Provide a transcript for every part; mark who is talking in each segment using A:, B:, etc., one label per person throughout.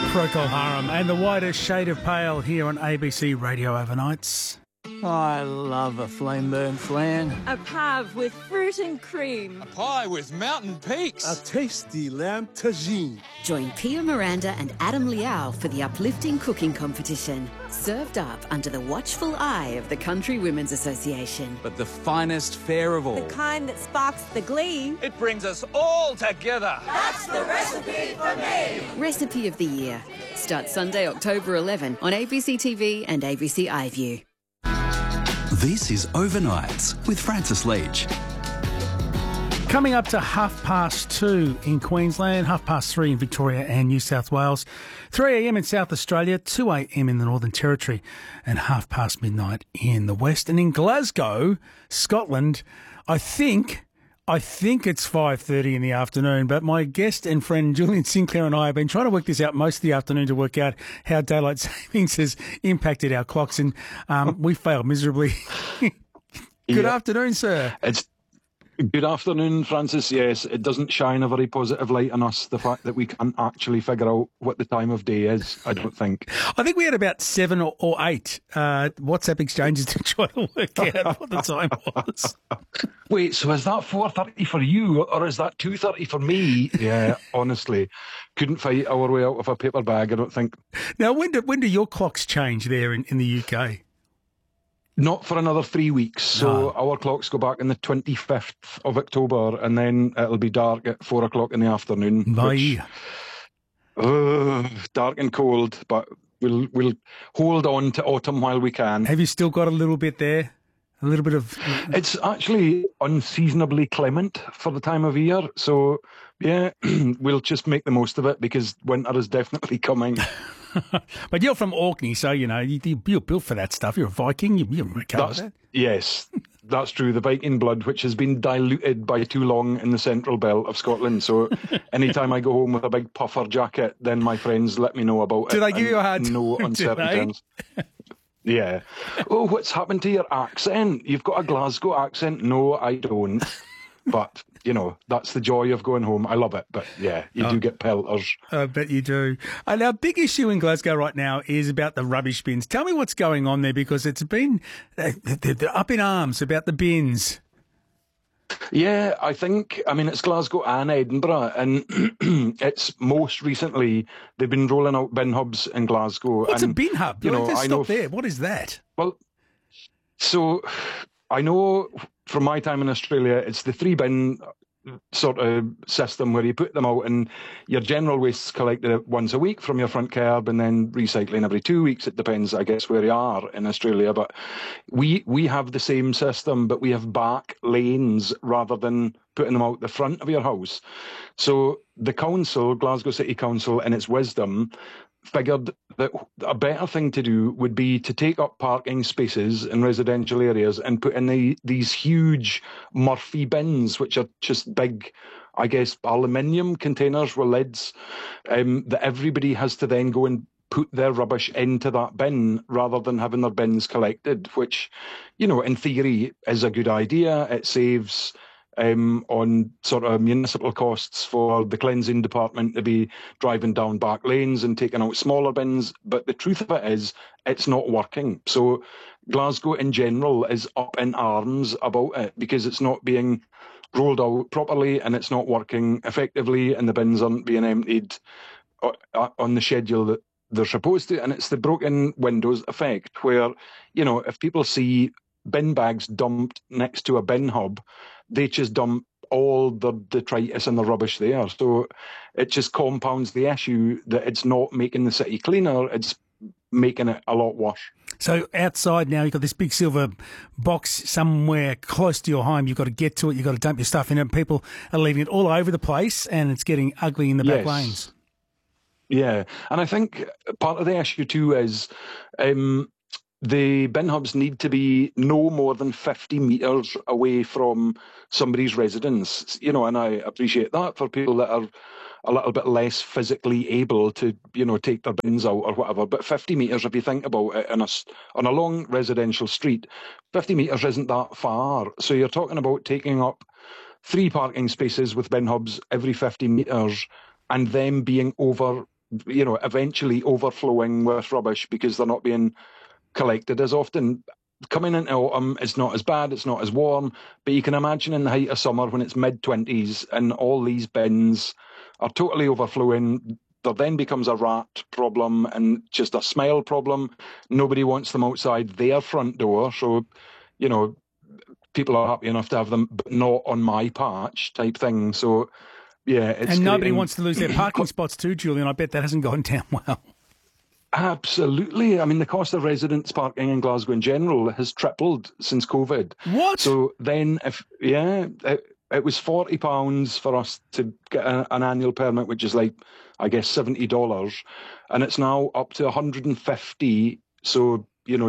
A: Procol Harum and the whitest shade of pale here on ABC Radio Overnights.
B: I love a flame burnt flan.
C: A pave with fruit and cream.
D: A pie with mountain peaks.
E: A tasty lamb tagine.
F: Join Pia Miranda and Adam Liao for the uplifting cooking competition. Served up under the watchful eye of the Country Women's Association.
D: But the finest fare of all.
C: The kind that sparks the glee.
D: It brings us all together.
C: That's the recipe for me.
F: Recipe of the Year. Starts Sunday, October 11 on ABC TV and ABC iView.
G: This is Overnights with Francis Leach.
A: Coming up to 2:30 in Queensland, 3:30 in Victoria and New South Wales, 3 a.m. in South Australia, 2 a.m. in the Northern Territory, and midnight in the West. And in Glasgow, Scotland, I think it's 5:30 in the afternoon, but my guest and friend Julian Sinclair and I have been trying to work this out most of the afternoon to work out how daylight savings has impacted our clocks, and we failed miserably. Good afternoon, sir.
H: Good afternoon, Francis. Yes, it doesn't shine a very positive light on us, the fact that we can't actually figure out what the time of day is, I don't think.
A: I think we had about 7 or 8 WhatsApp exchanges to try to work out what the time was.
H: Wait, so is that 4:30 for you, or is that 2:30 for me? Yeah, honestly, couldn't fight our way out of a paper bag, I don't think.
A: Now, when do your clocks change there in the UK?
H: Not for another 3 weeks. So our clocks go back on the 25th of October, and then it'll be dark at 4 o'clock in the afternoon. Which, dark and cold, but we'll hold on to autumn while we can.
A: Have you still got a little bit there? A little bit of...
H: It's actually unseasonably clement for the time of year. So, yeah, we'll just make the most of it because winter is definitely coming.
A: But you're from Orkney, so, you're built for that stuff. You're a Viking. You're okay with that.
H: Yes, that's true. The Viking blood, which has been diluted by too long in the central belt of Scotland. So anytime I go home with a big puffer jacket, then my friends let me know about it.
A: Do they give you a hard time?
H: No uncertain terms. Yeah. Oh, what's happened to your accent? You've got a Glasgow accent. No, I don't. But, that's the joy of going home. I love it. But, yeah, you do get pelters.
A: I bet you do. And our big issue in Glasgow right now is about the rubbish bins. Tell me what's going on there, because it's been they're up in arms about the bins.
H: Yeah, it's Glasgow and Edinburgh, and it's most recently they've been rolling out bin hubs in Glasgow.
A: What's a bin hub? Stop there. What is that?
H: Well, so I know from my time in Australia, it's the 3-bin sort of system where you put them out and your general waste's collected once a week from your front curb and then recycling every 2 weeks. It depends, I guess, where you are in Australia. But we have the same system, but we have back lanes rather than putting them out the front of your house. So the council, Glasgow City Council, in its wisdom, figured that a better thing to do would be to take up parking spaces in residential areas and put in these huge Murphy bins, which are just big, I guess, aluminium containers with lids, that everybody has to then go and put their rubbish into that bin rather than having their bins collected, which, in theory is a good idea. It saves on sort of municipal costs for the cleansing department to be driving down back lanes and taking out smaller bins. But the truth of it is, it's not working. So Glasgow in general is up in arms about it because it's not being rolled out properly and it's not working effectively and the bins aren't being emptied on the schedule that they're supposed to. And it's the broken windows effect where, if people see bin bags dumped next to a bin hub, they just dump all the detritus and the rubbish there. So it just compounds the issue that it's not making the city cleaner, it's making it a lot worse.
A: So outside now, you've got this big silver box somewhere close to your home. You've got to get to it. You've got to dump your stuff in it. People are leaving it all over the place and it's getting ugly in the back lanes.
H: Yeah. And I think part of the issue too is the bin hubs need to be no more than 50 metres away from somebody's residence, and I appreciate that for people that are a little bit less physically able to, take their bins out or whatever. But 50 metres, if you think about it, on a long residential street, 50 metres isn't that far. So you're talking about taking up 3 parking spaces with bin hubs every 50 metres and them being over eventually overflowing with rubbish because they're not being collected as often. Coming into autumn, it's not as bad, it's not as warm, but you can imagine in the height of summer when it's mid-20s and all these bins are totally overflowing, there then becomes a rat problem and just a smell problem. Nobody wants them outside their front door, so, people are happy enough to have them, but not on my patch type thing. So, yeah.
A: And nobody wants to lose their parking spots too, Julian. I bet that hasn't gone down well.
H: Absolutely. I mean, the cost of residence parking in Glasgow in general has tripled since COVID.
A: What?
H: So then, it was £40 for us to get an annual permit, which is like, I guess, $70, and it's now up to $150. So,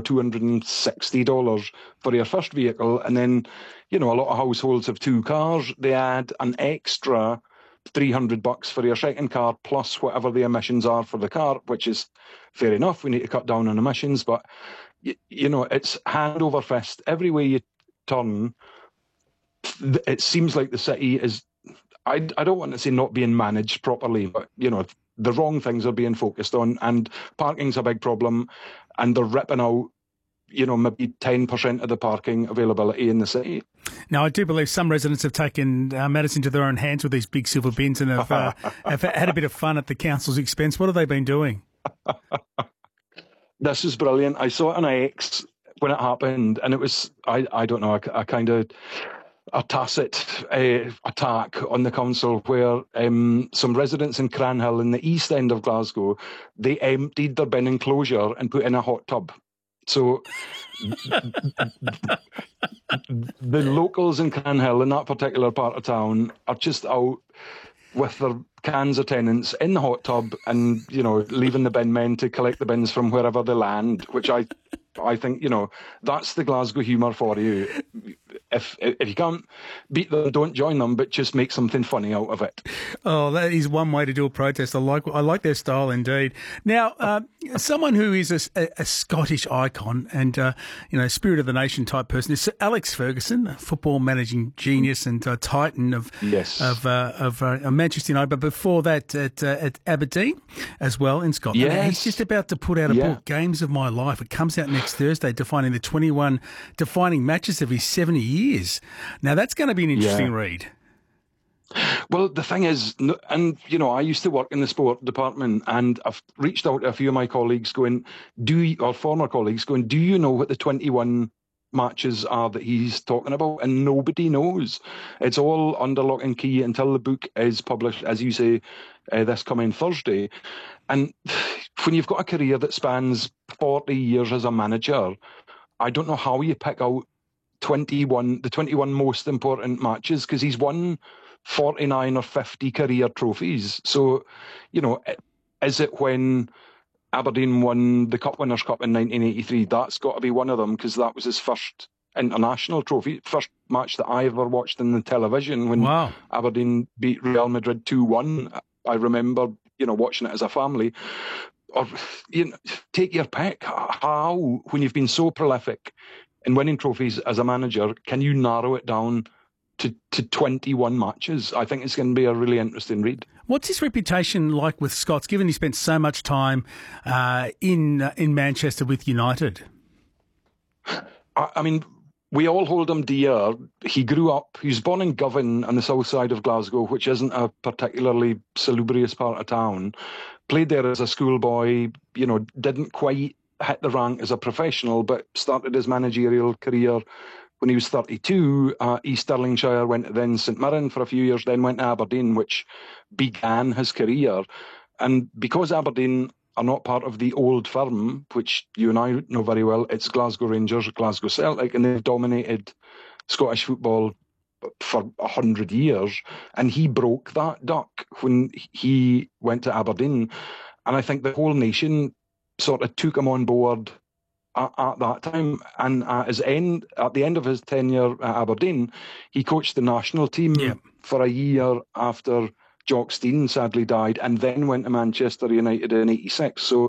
H: $260 for your first vehicle, and then, a lot of households have 2 cars. They add an extra $300 for your second car, plus whatever the emissions are for the car, which is fair enough. We need to cut down on emissions, but it's hand over fist. Every way you turn, it seems like the city is, I don't want to say not being managed properly, but, the wrong things are being focused on, and parking's a big problem, and they're ripping out, maybe 10% of the parking availability in the city.
A: Now, I do believe some residents have taken matters into their own hands with these big silver bins and have had a bit of fun at the council's expense. What have they been doing?
H: This is brilliant. I saw it on X when it happened, and it was, I don't know, a kind of a tacit attack on the council where some residents in Cranhill in the east end of Glasgow, they emptied their bin enclosure and put in a hot tub. So the locals in Cranhill, in that particular part of town, are just out with their cans of Tennent's in the hot tub and, leaving the bin men to collect the bins from wherever they land, which I think, that's the Glasgow humour for you. If you can't beat them, don't join them, but just make something funny out of it.
A: Oh, that is one way to do a protest. I like their style indeed. Now, someone who is a Scottish icon and spirit of the nation type person is Alex Ferguson, a football managing genius and titan of Manchester United, but before that at Aberdeen as well in Scotland.
H: Yes.
A: He's just about to put out a book, Games of My Life. It comes out next Thursday, defining the 21 defining matches of his 70 years. Now, that's going to be an interesting read.
H: Well, the thing is, and, I used to work in the sport department, and I've reached out to a few of my colleagues former colleagues going, do you know what the 21 matches are that he's talking about? And nobody knows. It's all under lock and key until the book is published, as you say, this coming Thursday. And when you've got a career that spans 40 years as a manager, I don't know how you pick out the 21 most important matches, because he's won 49 or 50 career trophies. So, is it when Aberdeen won the Cup Winners' Cup in 1983? That's got to be one of them, because that was his first international trophy, first match that I ever watched in the television when Aberdeen beat Real Madrid 2-1. I remember, watching it as a family. Or, take your pick. How, when you've been so prolific in winning trophies as a manager, can you narrow it down to 21 matches? I think it's going to be a really interesting read.
A: What's his reputation like with Scots, given he spent so much time in Manchester with United?
H: I mean, we all hold him dear. He was born in Govan on the south side of Glasgow, which isn't a particularly salubrious part of town. Played there as a schoolboy, didn't quite hit the rank as a professional, but started his managerial career when he was 32. East Stirlingshire, went to then St Mirren for a few years, then went to Aberdeen, which began his career. And because Aberdeen are not part of the old firm, which you and I know very well, it's Glasgow Rangers, Glasgow Celtic, and they've dominated Scottish football for 100 years. And he broke that duck when he went to Aberdeen. And I think the whole nation sort of took him on board at that time. And at the end of his tenure at Aberdeen, he coached the national team for a year after Jock Stein sadly died, and then went to Manchester United in '86. So